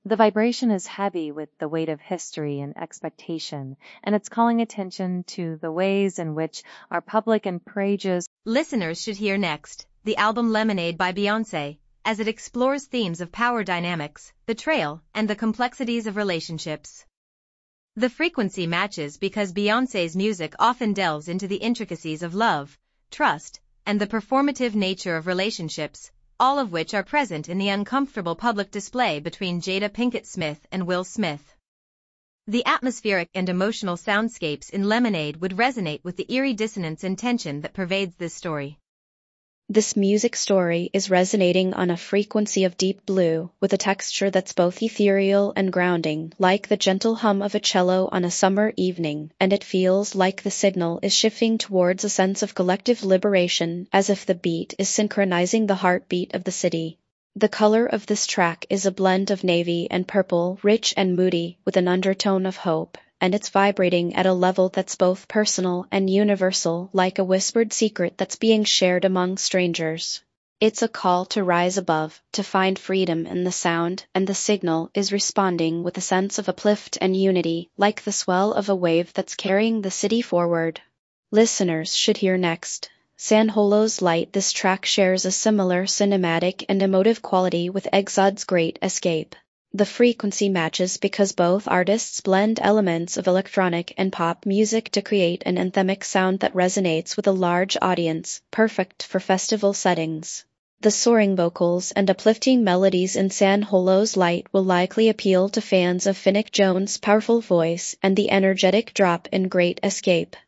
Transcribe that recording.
The vibration is heavy with the weight of history and expectation, and it's calling attention to the ways in which our public encourages Listeners should hear next the album Lemonade by Beyoncé, as it explores themes of power dynamics, betrayal, and the complexities of relationships. The frequency matches because Beyoncé's music often delves into the intricacies of love, trust, and the performative nature of relationships, all of which are present in the uncomfortable public display between Jada Pinkett Smith and Will Smith. The atmospheric and emotional soundscapes in Lemonade would resonate with the eerie dissonance and tension that pervades this story. This music story is resonating on a frequency of deep blue, with a texture that's both ethereal and grounding, like the gentle hum of a cello on a summer evening, and it feels like the signal is shifting towards a sense of collective liberation, as if the beat is synchronizing the heartbeat of the city. The color of this track is a blend of navy and purple, rich and moody, with an undertone of hope, and it's vibrating at a level that's both personal and universal, like a whispered secret that's being shared among strangers. It's a call to rise above, to find freedom in the sound, and the signal is responding with a sense of uplift and unity, like the swell of a wave that's carrying the city forward. Listeners should hear next San Holo's Light. This track shares a similar cinematic and emotive quality with Exod's Great Escape. The frequency matches because both artists blend elements of electronic and pop music to create an anthemic sound that resonates with a large audience, perfect for festival settings. The soaring vocals and uplifting melodies in San Holo's Light will likely appeal to fans of Phoenix Jones' powerful voice, and the energetic drop in Great Escape